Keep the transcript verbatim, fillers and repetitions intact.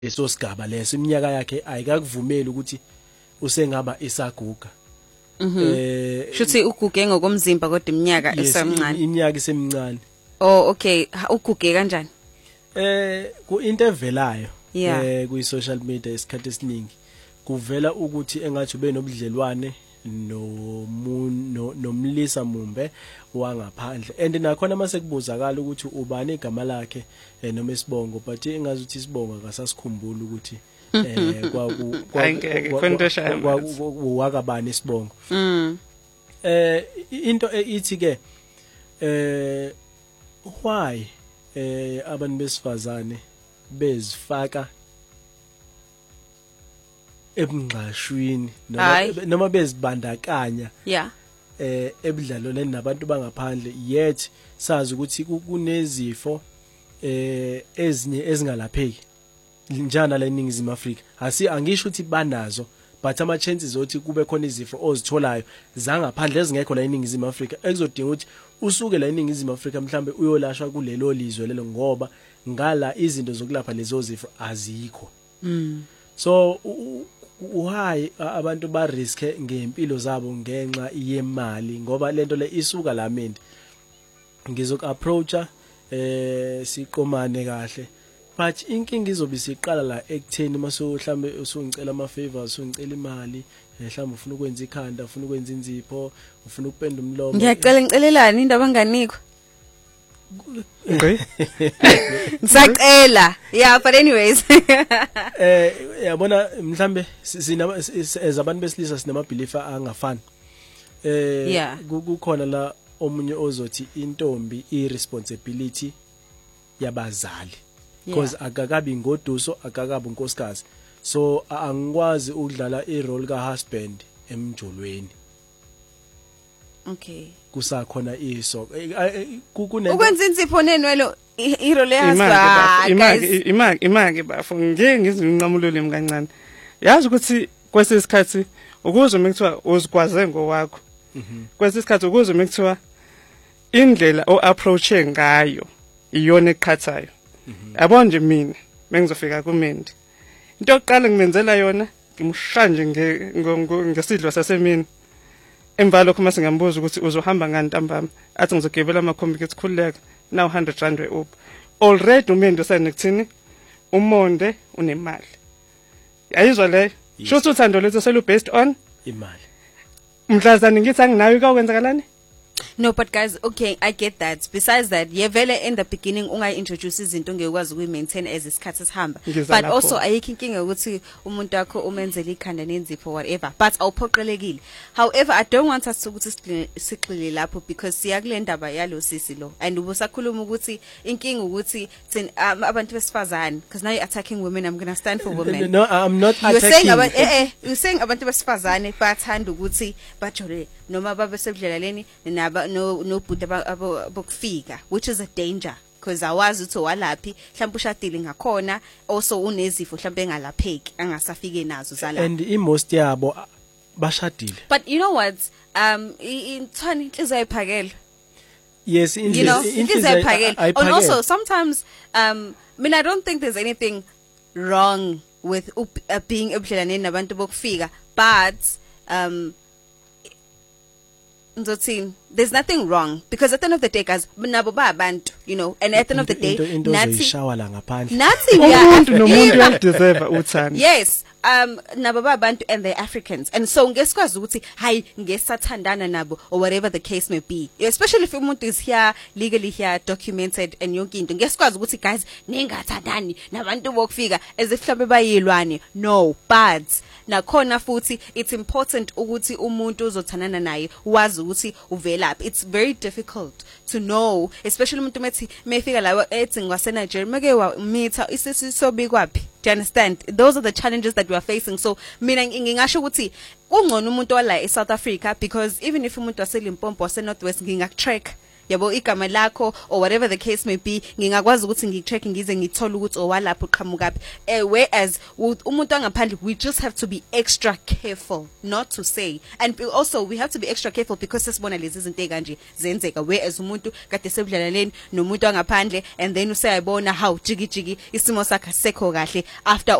leso sigaba leso iminyaka yakhe ayikakuvumeli ukuthi usengaba isaguga. Eh shuthi uguge ngokomzimba kodwa iminyaka esemncane. Iminyaka isemncane. Oh okay, uguge kanjani? Eh ku into evelayo eh ku social media isikhathi esiningi kuvela ukuthi engathi ube nobudlelwane no nomlisa mumbe wangaphandle and nakhona mase kubuzakala ukuthi ubani igama lakhe noma isibongo but engazi ukuthi isibongo akasasikhumbula ukuthi eh kwa wakabani isibongo. Mm. Eh into ethi ke eh why eh abantu besifazane bezifaka ebungqashwini noma noma bezibandakanya yeah eh ebudlalweni nabantu bangaphandle yet sazi ukuthi kunezifo eh ezinye ezingalapheki njana la eNingizimu Afrika asi angisho ukuthi banazo but ama chances othi kube khona izifo ozitholayo zangaphandle ezingekho la eNingizimu Afrika ekuzodinga ukuthi usuke la eNingizimu Afrika mhlambe uyolashwa kulelo lizwe lelo ngoba ngala izinto zokulapha lezo zifo azikho. Mm. So why abantu ba risk ngempilo zabo ngenxa yemali ngoba lento le isuka la mindi ngizok approacha eh siqomane kahle but inkinga izobe siqala la ekutheni maso mhlambe usungicela ama favors usungicela imali mhlambe ufuna ukwenza ikhanda ufuna ukwenza inzipho ufuna ukupenda umlomo ngiyacela ngicelelani indaba enganikho ngisacela yeah but anyways eh yabona mhlambe sina ezabantu besilisa sinama belief angafani eh kukhona la omunye ozothi intombi irresponsibility yabazali because akakabi ngoduso akakabi unkosikazi so angikwazi ukudlala irole ka husband emjolweni. Okay kusakhona iso kukune ukwenza insipho nenwelo irole husband imaki imaki imaki bafo ngeke ngizinqamulule emkancane yazi ukuthi kwesisikhathi ukuze mekuthiwa uzikwaze ngowakho kwesisikhathi ukuze mekuthiwa indlela o approache ngayo iyona ekhathayo yabona nje mina mengizofika kumendi into yokuqala ngimenzela yona ngimshanje ngesidlo sasemini emva lokho mase ngambuza ukuthi uzohamba ngani ntambama athi ngizogibela amakhombi kithi khuleka now one hundred rand we up already umendi usanekuthini umonde unemali ayizwa le shothi uthando lethu selu based on imali mhlazana ngithi anginayo ikwenzakalani. No, but guys, okay, I get that. Besides that, yevele in the beginning unga introduce izinto ngekwazi ukuyi maintain as isikhathi sihamba. But also ayikho inkinga ukuthi umuntu wakho umenzele ikhanda nenzipho whatever. But awuphoqelekile. However, I don't want us ukuthi sixile lapho because siya kule ndaba yalo sisi lo. And ubusakhuluma ukuthi inkinga ukuthi abantu besifazane because now you're attacking women. I'm going to stand for women. No, I'm not you're attacking. Saying about, eh, eh, you're saying abantu besifazane bathanda ukuthi bajole noma babesebudlelaleni naba no no buda abokufika which is a danger because awazi ukuthi walaphi mhlawumbe ushadile ngakhona also unezifo mhlawumbe engalapheki angasafike nazo zala and most yabo bashadile. But you know what um inthani inhliziyo ayiphakela. Yes, inhliziyo ayiphakela. And also sometimes um I mean I don't think there's anything wrong with uh, being ebudlelaneni nabantu bokufika but um there's nothing wrong because at the end of the day guys nabo ba abantu you know and at the end of the day nathi shawala ngaphandle nathi umuntu nomuntu uyadeserve uthando. Yes um nabo ba abantu and they're Africans and so ngesikwazi ukuthi hayi ngesathandana nabo or whatever the case may be especially if umuntu is here legally here documented and yonke into ngesikwazi ukuthi guys ningathandani nabantu bokufika as if mhlawumbe bayilwane no but nakhona futhi it's important ukuthi umuntu uzothandana naye wazi ukuthi uvelaphi. It's very difficult to know especially umuntu methi mefika la ethi ngwase Nigeria make wa meter isisisobi kwapi. Do you understand? Those are the challenges that we are facing. So mina ngingasho ukuthi ungcono umuntu wala eSouth Africa because even if umuntu wase Limpopo wase Northwest ngingatrack yabo igama lakho or whatever the case may be ngingakwazi ukuthi ngicheck ngize ngithola ukuthi owalapho qhamuka eh whereas umuntu angaphandle we just have to be extra careful not to say, and also we have to be extra careful because sesibona lezi izinto ekanje zenzeka whereas umuntu kade sebudlalaleni nomuntu angaphandle and then usayabona how jiki jiki isimo sakhe sekho kahle after